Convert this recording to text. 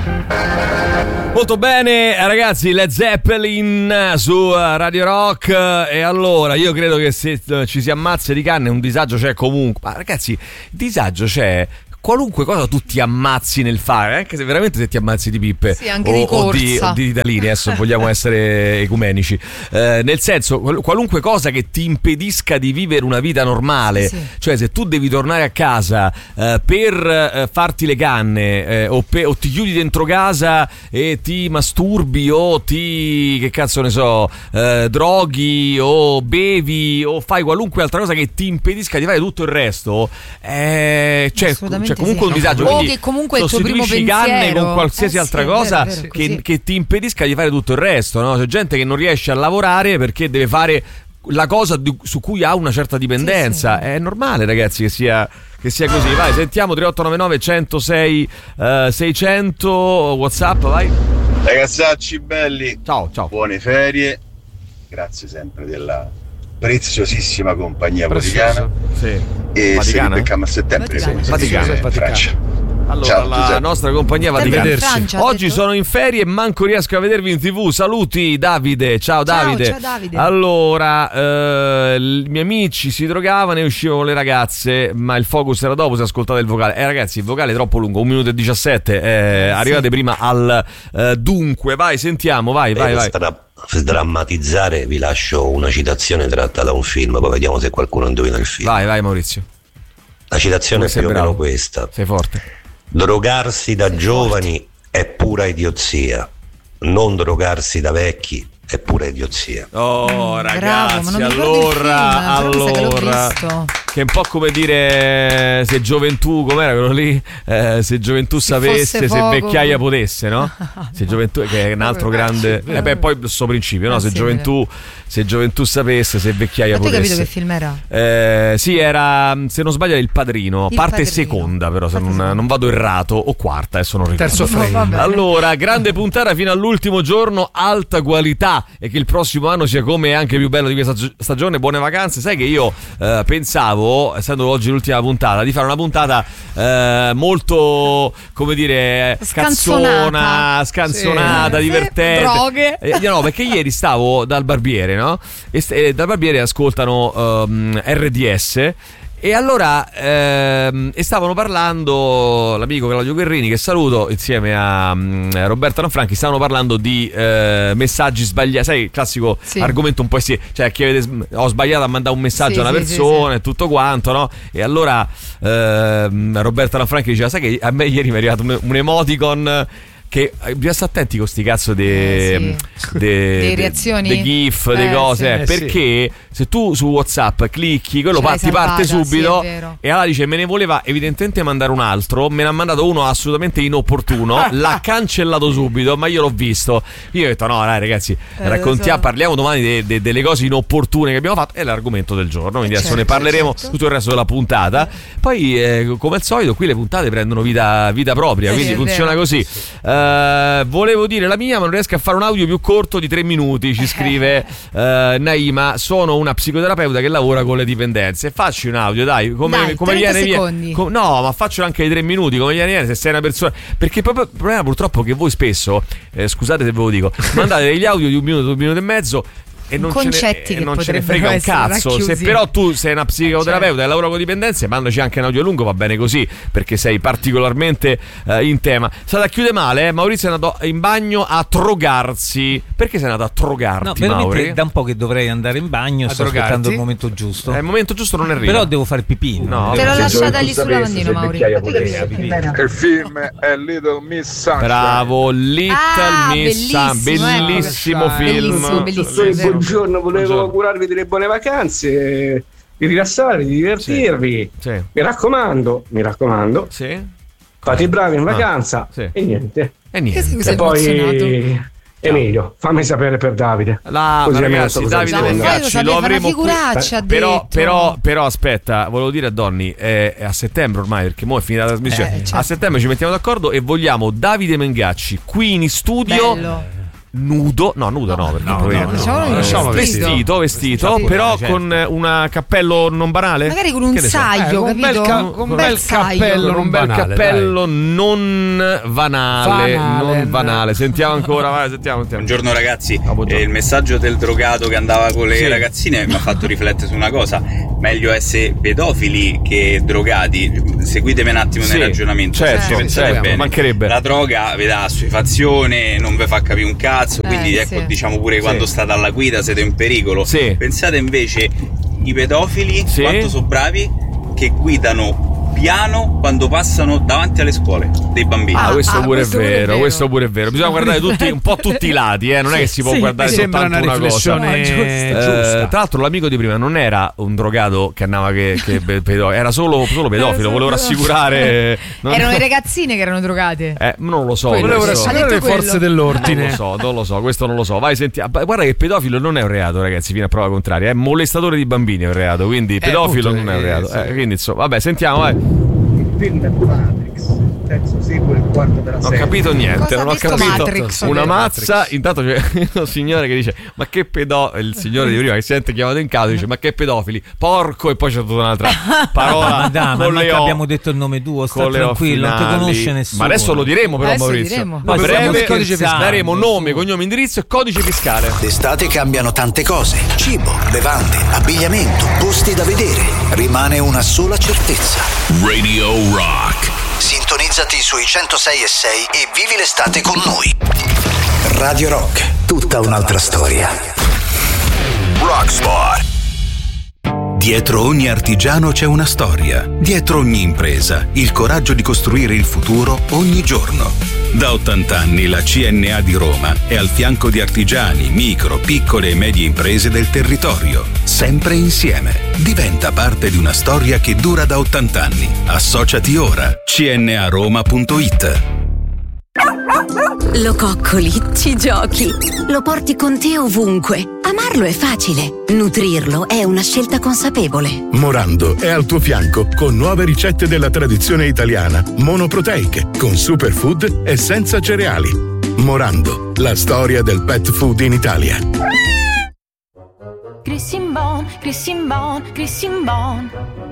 Molto bene ragazzi, Led Zeppelin su Radio Rock. E allora io credo che se ci si ammazza di canne un disagio c'è comunque. Ma ragazzi, il disagio c'è qualunque cosa tu ti ammazzi nel fare, anche se veramente se ti ammazzi di pippe, sì, anche di corsa o di ritalini, adesso vogliamo essere ecumenici, nel senso qualunque cosa che ti impedisca di vivere una vita normale, sì. Cioè se tu devi tornare a casa per farti le canne o ti chiudi dentro casa e ti masturbi o che cazzo ne so, droghi o bevi o fai qualunque altra cosa che ti impedisca di fare tutto il resto, cioè comunque un disagio, o che comunque il tuo primo canne con qualsiasi altra cosa vero, che ti impedisca di fare tutto il resto, no? C'è gente che non riesce a lavorare perché deve fare la cosa su cui ha una certa dipendenza. Sì. È normale ragazzi che sia così. Vai, sentiamo 3899 106 600 WhatsApp, vai. Ragazzacci belli, ciao buone ferie, grazie sempre della preziosissima compagnia vaticana. Sì. E Vaticana? se becchiamo a settembre in Francia. Allora, ciao, la nostra compagnia vaticana. Francia, oggi sono in ferie e manco riesco a vedervi in TV. Saluti Davide. Ciao Davide. Ciao Davide. Allora, i miei amici si drogavano e uscivano le ragazze, ma il focus era dopo, si ascoltava il vocale. Ragazzi, il vocale è troppo lungo, 1 minuto e 17. Arrivate prima al dunque. Vai, sentiamo, vai. Per drammatizzare vi lascio una citazione tratta da un film, poi vediamo se qualcuno indovina il film. Vai Maurizio. La citazione è più o meno questa: sei forte. Drogarsi da giovani è pura idiozia, non drogarsi da vecchi è pura idiozia. Oh ragazzi, bravo, allora che è un po' come dire se gioventù, com'era quello lì? Se gioventù sapesse, se vecchiaia potesse, no? Se gioventù, che è un altro grande. Poi questo principio, no? Se gioventù sapesse, se vecchiaia potesse. Ma tu hai capito che film era? Sì, era, se non sbaglio, Il Padrino, parte seconda, però se non vado errato, o quarta, adesso non ricordo. Terzo frame. Allora, grande puntata fino all'ultimo giorno, alta qualità, e che il prossimo anno sia come anche più bello di questa stagione. Buone vacanze. Sai che io pensavo, essendo oggi l'ultima puntata, di fare una puntata molto, come dire, scanzonata, sì. Divertente, droghe. No, perché ieri stavo dal barbiere, no? E dal barbiere ascoltano RDS. E allora stavano parlando l'amico Claudio Guerrini, che saluto, insieme a Roberta Lanfranchi, stavano parlando di messaggi sbagliati, sai, il classico argomento un po' cioè che ho sbagliato a mandare un messaggio a una persona e tutto quanto, no? E allora Roberta Lanfranchi diceva: sai che a me ieri mi è arrivato un emoticon che bisogna stare attenti con sti cazzo dei reazioni, dei gif, delle cose, perché se tu su WhatsApp clicchi, quello ti parte subito, e allora dice: me ne voleva evidentemente mandare un altro, me ne ha mandato uno assolutamente inopportuno, l'ha cancellato subito, ma io l'ho visto. Io ho detto: no dai ragazzi, parliamo domani delle cose inopportune che abbiamo fatto, è l'argomento del giorno, quindi adesso ne parleremo tutto il resto della puntata. Poi come al solito qui le puntate prendono vita propria, quindi funziona così. Volevo dire la mia, ma non riesco a fare un audio più corto di 3 minuti, ci scrive Naima. Sono una psicoterapeuta che lavora con le dipendenze. Facci un audio, dai, come viene no, ma faccio anche i 3 minuti, come viene se sei una persona, perché proprio il problema purtroppo è che voi spesso scusate se ve lo dico, mandate degli audio di 1 minuto, 1 minuto e mezzo e non ce ne frega un cazzo. Racchiusi. Se però tu sei una psicoterapeuta e lavora con dipendenze, mandaci anche un audio lungo, va bene così, perché sei particolarmente in tema. Sei andato a chiudere male, Maurizio è andato in bagno a drogarsi. Perché sei andato a drogarti? No, veramente Mauri? da un po' che dovrei andare in bagno, sto aspettando il momento giusto. Il momento giusto non arriva. Però devo fare pipì. No, te l'ho lasciata lì sul lavandino, Mauri. Il film è Little Miss Sunshine. Bravo, Little Miss Sunshine, bellissimo film. Bellissimo. Buongiorno, volevo augurarvi delle buone vacanze, di rilassarvi, di divertirvi. Sì. Mi raccomando, fate i bravi in vacanza e niente. E poi Emilio, fammi sapere per Davide. Ragazzi, Davide Mengacci lo avremo qui. Però aspetta, volevo dire a Donny, è a settembre ormai, perché mo è finita la trasmissione. A settembre ci mettiamo d'accordo e vogliamo Davide Mengacci qui in studio. Bello. nudo, vestito, però con un cappello non banale, magari con un saio, capito? Un bel cappello non banale. Sentiamo ancora, vai, sentiamo. Buongiorno ragazzi, il messaggio del drogato che andava con le ragazzine mi ha fatto riflettere su una cosa: meglio essere pedofili che drogati. Seguitemi un attimo nel ragionamento. Certo, bene. Mancherebbe. La droga vi dà assuefazione, non vi fa capire un cazzo, quindi ecco, diciamo pure quando state alla guida siete in pericolo. Pensate invece i pedofili quanto sono bravi, che guidano piano quando passano davanti alle scuole dei bambini. Questo pure è vero. Bisogna guardare un po' tutti i lati, non è che si può guardare soltanto una riflessione giusta. Tra l'altro l'amico di prima non era un drogato che andava era solo pedofilo, volevo rassicurare. Erano le ragazzine che erano drogate. Non lo so. Volevo rassicurare le forze dell'ordine. Non lo so, questo non lo so. Vai, senti. Guarda che pedofilo non è un reato, ragazzi, fino a prova contraria. È molestatore di bambini è un reato, quindi pedofilo non è un reato. Quindi insomma, vabbè, sentiamo, vai. Il film è Matrix, terzo sequel, il quarto della serie. Non ho capito niente, non ho capito. Matrix, una mazza. Intanto c'è un signore che dice: ma che pedofili, il signore di prima che si sente chiamato in casa dice: ma che pedofili, porco, e poi c'è tutta un'altra parola. Ma abbiamo detto il nome tuo, sta tranquillo, non ti conosce nessuno. Ma adesso lo diremo però, Maurizio. A breve daremo nome, cognome, indirizzo e codice fiscale. D'estate cambiano tante cose: cibo, bevande, abbigliamento, posti da vedere. Rimane una sola certezza: Radio Rock. Sintonizzati sui 106.6 e vivi l'estate con noi. Radio Rock, tutta un'altra storia. Rockspot. Dietro ogni artigiano c'è una storia. Dietro ogni impresa, il coraggio di costruire il futuro ogni giorno. Da 80 anni la CNA di Roma è al fianco di artigiani, micro, piccole e medie imprese del territorio. Sempre insieme. Diventa parte di una storia che dura da 80 anni. Associati ora. cnaroma.it. Lo coccoli, ci giochi, lo porti con te ovunque. Amarlo è facile, nutrirlo è una scelta consapevole. Morando è al tuo fianco con nuove ricette della tradizione italiana, monoproteiche, con superfood e senza cereali. Morando, la storia del pet food in Italia. Crissin Bon, Crissin Bon, Crissin Bon.